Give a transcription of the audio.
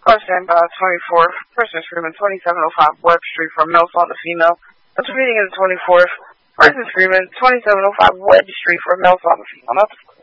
Question by 24th. Person screaming 2705 Webb Street for male assault a female. What's the meaning of the 24th? Person screaming 2705 Webb Street for male assault a female.